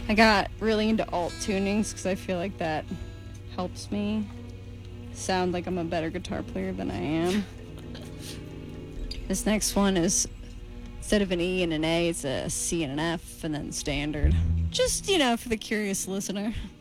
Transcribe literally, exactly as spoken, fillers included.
I got really into alt tunings because I feel like that helps me sound like I'm a better guitar player than I am. This next one is, instead of an E and an A, it's a C and an F, and then standard. Just, you know, for the curious listener.